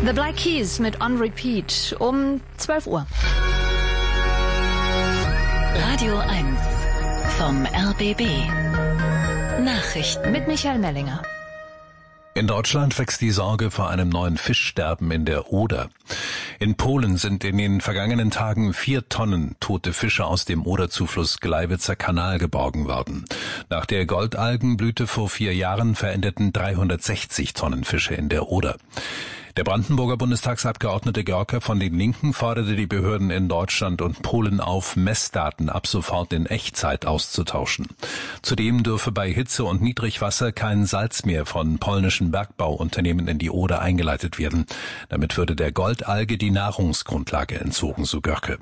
The Black Keys mit On Repeat um 12 Uhr. Radio 1 vom RBB. Nachrichten Mit Michael Mellinger. In Deutschland wächst die Sorge vor einem neuen Fischsterben in der Oder. In Polen sind in den vergangenen Tagen 4 Tonnen tote Fische aus dem Oderzufluss Gleiwitzer Kanal geborgen worden. Nach der Goldalgenblüte vor 4 Jahren verendeten 360 Tonnen Fische in der Oder. Der Brandenburger Bundestagsabgeordnete Görke von den Linken forderte die Behörden in Deutschland und Polen auf, Messdaten ab sofort in Echtzeit auszutauschen. Zudem dürfe bei Hitze und Niedrigwasser kein Salz mehr von polnischen Bergbauunternehmen in die Oder eingeleitet werden. Damit würde der Goldalge die Nahrungsgrundlage entzogen, so Görke.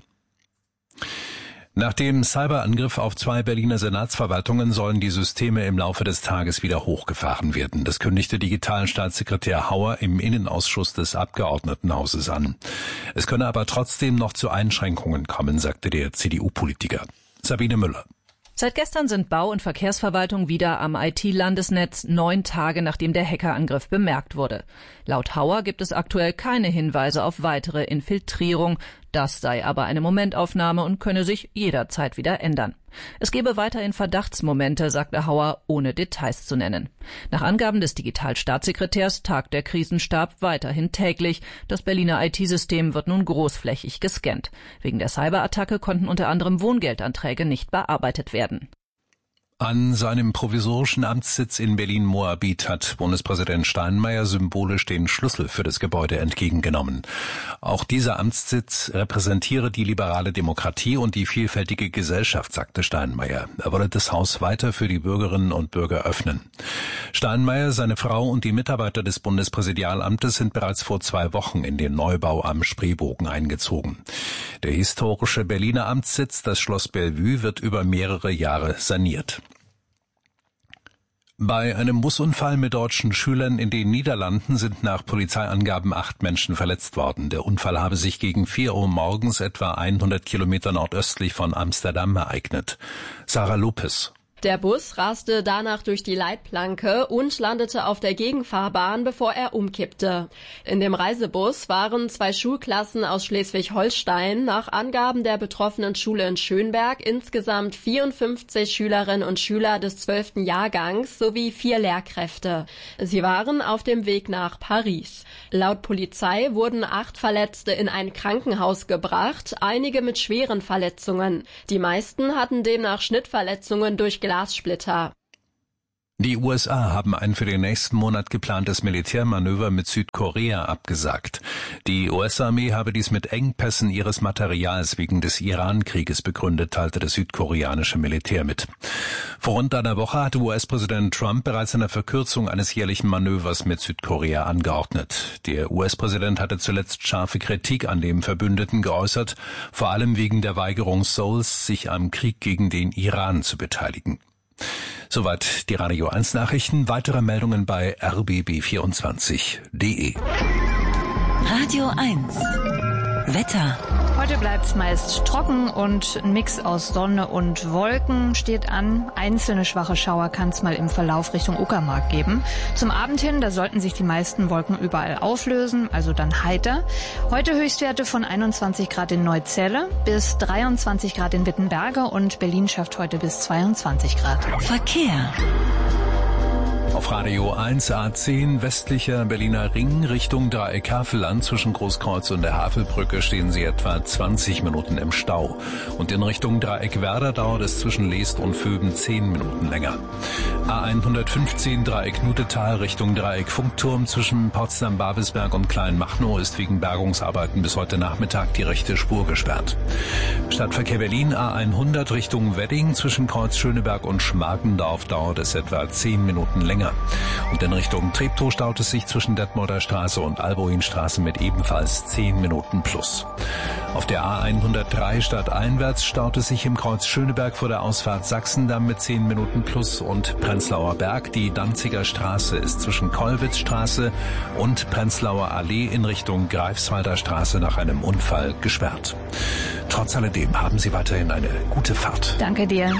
Nach dem Cyberangriff auf 2 Berliner Senatsverwaltungen sollen die Systeme im Laufe des Tages wieder hochgefahren werden. Das kündigte Digitalstaatssekretär Hauer im Innenausschuss des Abgeordnetenhauses an. Es könne aber trotzdem noch zu Einschränkungen kommen, sagte der CDU-Politiker. Sabine Müller. Seit gestern sind Bau- und Verkehrsverwaltung wieder am IT-Landesnetz, 9 Tage nachdem der Hackerangriff bemerkt wurde. Laut Hauer gibt es aktuell keine Hinweise auf weitere Infiltrierung. Das sei aber eine Momentaufnahme und könne sich jederzeit wieder ändern. Es gebe weiterhin Verdachtsmomente, sagte Hauer, ohne Details zu nennen. Nach Angaben des Digitalstaatssekretärs tagt der Krisenstab weiterhin täglich. Das Berliner IT-System wird nun großflächig gescannt. Wegen der Cyberattacke konnten unter anderem Wohngeldanträge nicht bearbeitet werden. An seinem provisorischen Amtssitz in Berlin-Moabit hat Bundespräsident Steinmeier symbolisch den Schlüssel für das Gebäude entgegengenommen. Auch dieser Amtssitz repräsentiere die liberale Demokratie und die vielfältige Gesellschaft, sagte Steinmeier. Er wolle das Haus weiter für die Bürgerinnen und Bürger öffnen. Steinmeier, seine Frau und die Mitarbeiter des Bundespräsidialamtes sind bereits vor 2 Wochen in den Neubau am Spreebogen eingezogen. Der historische Berliner Amtssitz, das Schloss Bellevue, wird über mehrere Jahre saniert. Bei einem Busunfall mit deutschen Schülern in den Niederlanden sind nach Polizeiangaben 8 Menschen verletzt worden. Der Unfall habe sich gegen 4 Uhr morgens etwa 100 Kilometer nordöstlich von Amsterdam ereignet. Sarah Lopez. Der Bus raste danach durch die Leitplanke und landete auf der Gegenfahrbahn, bevor er umkippte. In dem Reisebus waren 2 Schulklassen aus Schleswig-Holstein, nach Angaben der betroffenen Schule in Schönberg insgesamt 54 Schülerinnen und Schüler des 12. Jahrgangs sowie 4 Lehrkräfte. Sie waren auf dem Weg nach Paris. Laut Polizei wurden 8 Verletzte in ein Krankenhaus gebracht, einige mit schweren Verletzungen. Die meisten hatten demnach Schnittverletzungen durch Glassplitter. Die USA haben ein für den nächsten Monat geplantes Militärmanöver mit Südkorea abgesagt. Die US-Armee habe dies mit Engpässen ihres Materials wegen des Iran-Krieges begründet, teilte das südkoreanische Militär mit. Vor rund einer Woche hatte US-Präsident Trump bereits eine Verkürzung eines jährlichen Manövers mit Südkorea angeordnet. Der US-Präsident hatte zuletzt scharfe Kritik an dem Verbündeten geäußert, vor allem wegen der Weigerung Seouls, sich am Krieg gegen den Iran zu beteiligen. Soweit die Radio 1 Nachrichten. Weitere Meldungen bei rbb24.de. Radio 1 Wetter. Heute bleibt es meist trocken und ein Mix aus Sonne und Wolken steht an. Einzelne schwache Schauer kann es mal im Verlauf Richtung Uckermark geben. Zum Abend hin, da sollten sich die meisten Wolken überall auflösen, also dann heiter. Heute Höchstwerte von 21 Grad in Neuzelle bis 23 Grad in Wittenberge und Berlin schafft heute bis 22 Grad. Verkehr. Auf Radio 1 A10 westlicher Berliner Ring Richtung Dreieck Havelland zwischen Großkreuz und der Havelbrücke stehen Sie etwa 20 Minuten im Stau. Und in Richtung Dreieck Werder dauert es zwischen Leest und Vöben 10 Minuten länger. A115 Dreieck Nutetal Richtung Dreieck Funkturm zwischen Potsdam-Babelsberg und Kleinmachnow ist wegen Bergungsarbeiten bis heute Nachmittag die rechte Spur gesperrt. Stadtverkehr Berlin A100 Richtung Wedding zwischen Kreuz Schöneberg und Schmargendorf dauert es etwa 10 Minuten länger. Und in Richtung Treptow staut es sich zwischen Detmolder Straße und Alboinstraße mit ebenfalls 10 Minuten plus. Auf der A103 stadteinwärts staut es sich im Kreuz Schöneberg vor der Ausfahrt Sachsendamm mit 10 Minuten plus und Prenzlauer Berg. Die Danziger Straße ist zwischen Kollwitzstraße und Prenzlauer Allee in Richtung Greifswalder Straße nach einem Unfall gesperrt. Trotz alledem haben Sie weiterhin eine gute Fahrt. Danke dir.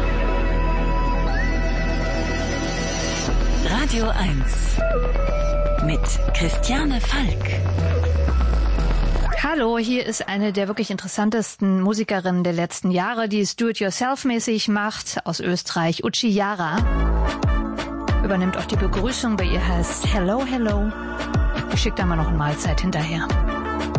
Radio 1 mit Christiane Falk. Hallo, hier ist eine der wirklich interessantesten Musikerinnen der letzten Jahre, die es do-it-yourself-mäßig macht, aus Österreich, Uchi Jara. Übernimmt auch die Begrüßung, bei ihr heißt Hello, Hello. Ich schicke da mal noch eine Mahlzeit hinterher.